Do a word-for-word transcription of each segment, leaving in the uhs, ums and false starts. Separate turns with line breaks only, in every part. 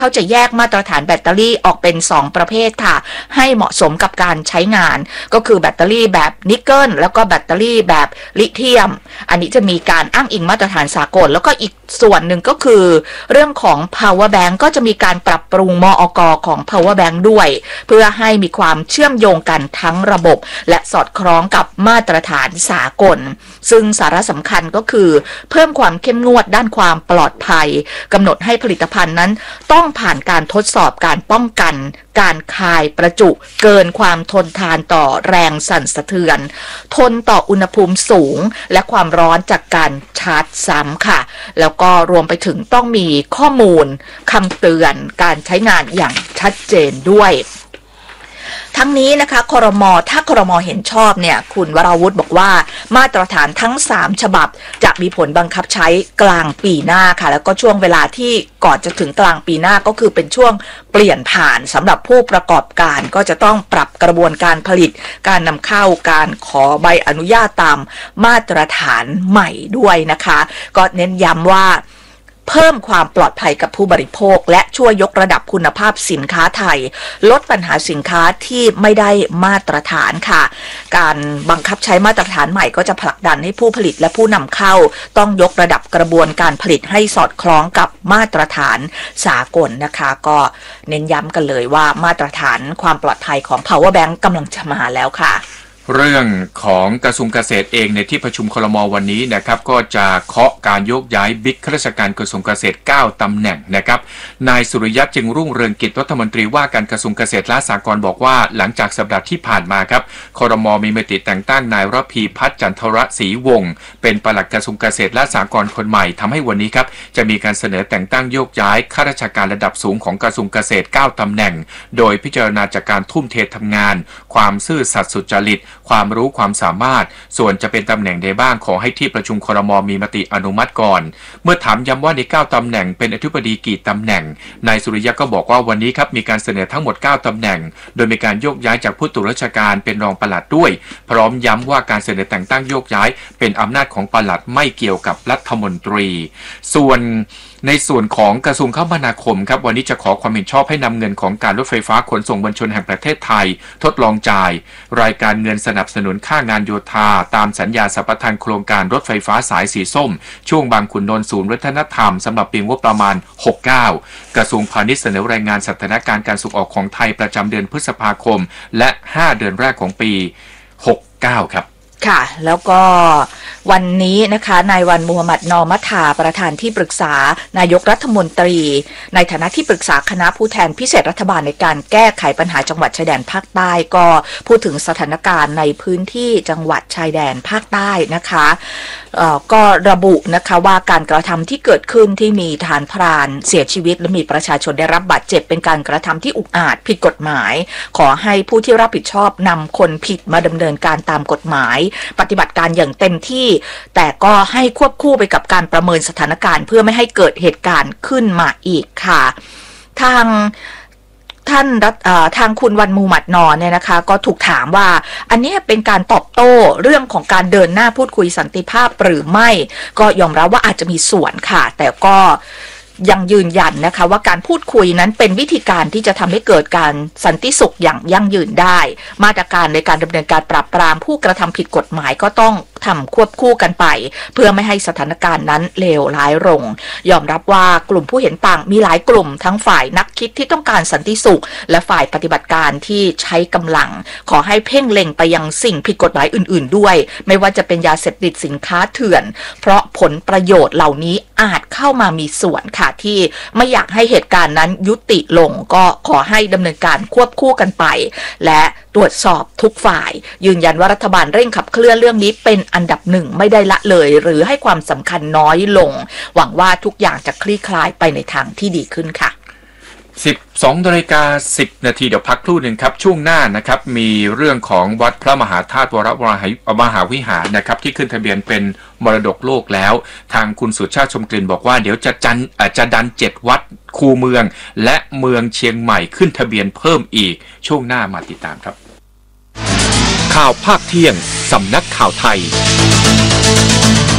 เขาจะแยกมาตรฐานแบตเตอรี่ออกเป็นสองประเภทค่ะให้เหมาะสมกับการใช้งานก็คือแบตเตอรี่แบบนิกเกิลแล้วก็แบตเตอรี่แบบลิเธียมอันนี้จะมีการอ้างอิงมาตรฐานสากลแล้วก็อีกส่วนหนึ่งก็คือเรื่องของ power bank ก็จะมีการปรับปรุงมอก.ของ power bank ด้วยเพื่อให้มีความเชื่อมโยงกันทั้งระบบและสอดคล้องกับมาตรฐานสากลซึ่งสาระสำคัญก็คือเพิ่มความเข้มงวดด้านความปลอดภัยกำหนดให้ผลิตภัณฑ์นั้นต้องผ่านการทดสอบการป้องกันการคายประจุเกินความทนทานต่อแรงสั่นสะเทือนทนต่ออุณหภูมิสูงและความร้อนจากการชาร์จซ้ำค่ะแล้วก็รวมไปถึงต้องมีข้อมูลคำเตือนการใช้งานอย่างชัดเจนด้วยทั้งนี้นะคะครม.ถ้าครม.เห็นชอบเนี่ยคุณวราวุฒิบอกว่ามาตรฐานทั้งสามฉบับจะมีผลบังคับใช้กลางปีหน้าค่ะแล้วก็ช่วงเวลาที่ก่อนจะถึงกลางปีหน้าก็คือเป็นช่วงเปลี่ยนผ่านสำหรับผู้ประกอบการก็จะต้องปรับกระบวนการผลิตการนำเข้าการขอใบอนุญาตตามมาตรฐานใหม่ด้วยนะคะก็เน้นย้ำว่าเพิ่มความปลอดภัยกับผู้บริโภคและช่วยยกระดับคุณภาพสินค้าไทยลดปัญหาสินค้าที่ไม่ได้มาตรฐานค่ะการบังคับใช้มาตรฐานใหม่ก็จะผลักดันให้ผู้ผลิตและผู้นำเข้าต้องยกระดับกระบวนการผลิตให้สอดคล้องกับมาตรฐานสากลนะคะก็เน้นย้ำกันเลยว่ามาตรฐานความปลอดภัยของ power bank กำลังจะมาแล้วค่ะ
เรื่องของกระทรวงเกษตรเองในที่ประชุมครม.วันนี้นะครับก็จะเคาะการโยกย้ายบิ๊กข้าราชการกระทรวงเกษตรเก้าตำแหน่งนะครับนายสุริยัตน์จึงรุ่งเรืองกิจรัฐมนตรีว่าการกระทรวงเกษตรและสหกรณ์บอกว่าหลังจากสัปดาห์ที่ผ่านมาครับครม.มีมติแต่งตั้งนายระพีพัฒน์จันทรศรีวงศ์เป็นปลัดกระทรวงเกษตรและสหกรณ์คนใหม่ทำให้วันนี้ครับจะมีการเสนอแต่งตั้งโยกย้ายข้าราชการระดับสูงของกระทรวงเกษตรเก้าตำแหน่งโดยพิจารณาจากการทุ่มเททำงานความซื่อสัตย์สุจริตความรู้ความสามารถส่วนจะเป็นตำแหน่งใดบ้างขอให้ที่ประชุมครม.มีมติอนุมัติก่อนเมื่อถามย้ำว่าในเก้าตำแหน่งเป็นอธิบดีกี่ตำแหน่งนายสุริยะก็บอกว่าวันนี้ครับมีการเสนอทั้งหมดเก้าตำแหน่งโดยมีการโยกย้ายจากผู้ตรวจราชการเป็นรองปลัดด้วยพร้อมย้ำว่าการเสนอแต่งตั้งโยกย้ายเป็นอำนาจของปลัดไม่เกี่ยวกับรัฐมนตรีส่วนในส่วนของกระทรวงคมนาคมครับวันนี้จะขอความเห็นชอบให้นำเงินของการรถไฟฟ้าขนส่งมวลชนแห่งประเทศไทยทดลองจ่ายรายการเงินสนับสนุนค่างานโยธาตามสัญญาสัมปทานโครงการรถไฟฟ้าสายสีส้มช่วงบางขุนนนท์ศูนย์วัฒนธรรมสำหรับปีงบประมาณหกสิบเก้ากระทรวงพาณิชย์เสนอรายงานสถานการณ์การส่งออกของไทยประจำเดือนพฤษภาคมและห้าเดือนแรกของปีหกสิบเก้าครับ
ค่ะแล้วก็วันนี้นะคะนายวันมูฮัมหมัดนอมัทาประธานที่ปรึกษานายกรัฐมนตรีในฐานะที่ปรึกษาคณะผู้แทนพิเศษรัฐบาลในการแก้ไขปัญหาจังหวัดชายแดนภาคใต้ก็พูดถึงสถานการณ์ในพื้นที่จังหวัดชายแดนภาคใต้นะคะก็ระบุนะคะว่าการกระทำที่เกิดขึ้นที่มีทหารพรานเสียชีวิตและมีประชาชนได้รับบาดเจ็บเป็นการกระทำที่อุกอาจผิดกฎหมายขอให้ผู้ที่รับผิดชอบนำคนผิดมาดำเนินการตามกฎหมายปฏิบัติการอย่างเต็มที่แต่ก็ให้ควบคู่ไปกับการประเมินสถานการณ์เพื่อไม่ให้เกิดเหตุการณ์ขึ้นมาอีกค่ะทางท่านทางคุณวันมูฮัมหมัดนอเนี่ยนะคะก็ถูกถามว่าอันนี้เป็นการตอบโต้เรื่องของการเดินหน้าพูดคุยสันติภาพหรือไม่ก็ยอมรับว่าอาจจะมีส่วนค่ะแต่ก็ยังยืนยันนะคะว่าการพูดคุยนั้นเป็นวิธีการที่จะทำให้เกิดการสันติสุขอย่างยั่งยืนได้มาตรการในการดำเนินการปราบปรามผู้กระทำผิดกฎหมายก็ต้องทำควบคู่กันไปเพื่อไม่ให้สถานการณ์นั้นเลวร้ายลงยอมรับว่ากลุ่มผู้เห็นต่างมีหลายกลุ่มทั้งฝ่ายนักคิดที่ต้องการสันติสุขและฝ่ายปฏิบัติการที่ใช้กำลังขอให้เพ่งเล็งไปยังสิ่งผิดกฎหมายอื่นๆด้วยไม่ว่าจะเป็นยาเสพติดสินค้าเถื่อนเพราะผลประโยชน์เหล่านี้อาจเข้ามามีส่วนค่ะที่ไม่อยากให้เหตุการณ์นั้นยุติลงก็ขอให้ดำเนินการควบคู่กันไปและตรวจสอบทุกฝ่ายยืนยันว่ารัฐบาลเร่งขับเคลื่อนเรื่องนี้เป็นอันดับหนึ่งไม่ได้ละเลยหรือให้ความสำคัญน้อยลงหวังว่าทุกอย่างจะคลี่คลายไปในทางที่ดีขึ้นค่ะ
สิบสองนาฬิกาสิบนาทีเดี๋ยวพักครู่หนึ่งครับช่วงหน้านะครับมีเรื่องของวัดพระมหาธาตุวรมหาวิหารนะครับที่ขึ้นทะเบียนเป็นมรดกโลกแล้วทางคุณสุชาติชมกลิ่นบอกว่าเดี๋ยวจะจันจะดันเจ็ดวัดคูเมืองและเมืองเชียงใหม่ขึ้นทะเบียนเพิ่มอีกช่วงหน้ามาติดตามครับข่าวภาคเที่ยงสำนักข่าวไทย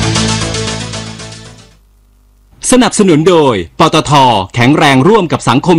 สนับสนุนโดยปตท.แข็งแรงร่วมกับสังคม